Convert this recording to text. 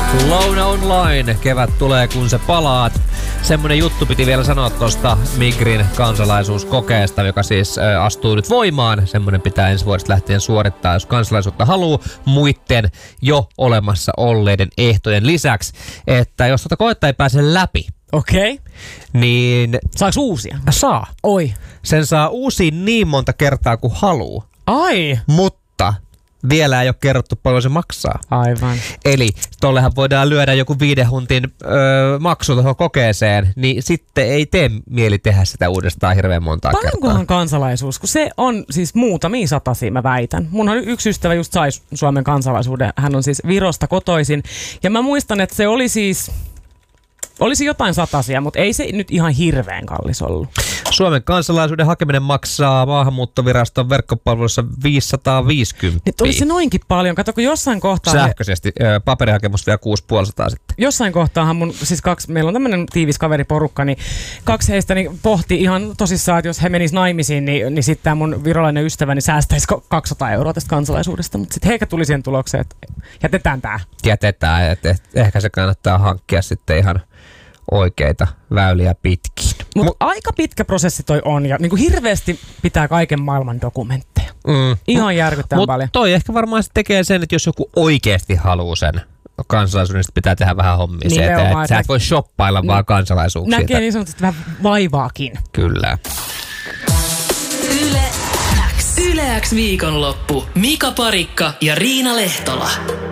Lone Online, kevät tulee kun se palaat. Semmonen juttu piti vielä sanoa tosta Migrin kansalaisuuskokeesta, joka siis astuu nyt voimaan. Semmonen pitää ensi vuodesta lähtien suorittaa, jos kansalaisuutta haluaa muiden jo olemassa olleiden ehtojen lisäksi. Että jos tuota koetta ei pääse läpi, okei. Niin... Saaks uusia? Saa. Oi. Sen saa uusia niin monta kertaa kuin haluu. Ai. Mutta vielä ei ole kerrottu paljon se maksaa. Aivan. Eli tollehan voidaan lyödä joku 5 huntin maksu tuohon kokeeseen, niin sitten ei tee mieli tehdä sitä uudestaan hirveän montaa kertaa. Paljonkohan kansalaisuus, kun se on siis muutamia satasia, mä väitän. Munhan yksi ystävä just sai Suomen kansalaisuuden, hän on siis Virosta kotoisin. Ja mä muistan, että se olisi jotain satasia, mutta ei se nyt ihan hirveän kallis ollut. Suomen kansalaisuuden hakeminen maksaa Maahanmuuttoviraston verkkopalvelussa 550. Nyt olisi noinkin paljon. Kato, kun jossain kohtaa... Sähköisesti. Paperihakemus vielä 650 sitten. Jossain kohtaahan meillä on tämmöinen tiivis kaveriporukka, niin 2 heistä niin pohti ihan tosissaan, että jos he menis naimisiin, niin sitten tämä mun virolainen ystäväni säästäisi 200 € tästä kansalaisuudesta. Mutta sitten heikä tuli siihen tulokseen, että jätetään tämä. Jätetään, että ehkä se kannattaa hankkia sitten ihan oikeita väyliä pitkin. Mutta aika pitkä prosessi toi on ja niin kuin hirveästi pitää kaiken maailman dokumentteja. Ihan järkyttävän paljon. Mutta toi ehkä varmaan se tekee sen, että jos joku oikeasti haluaa sen kansalaisuuden, niin pitää tehdä vähän hommia se eteen. Sä et voi shoppailla vaan kansalaisuuksia. Näkee niin sanotusti vähän vaivaakin. Kyllä. Yle X viikonloppu. Mika Parikka ja Riina Lehtola.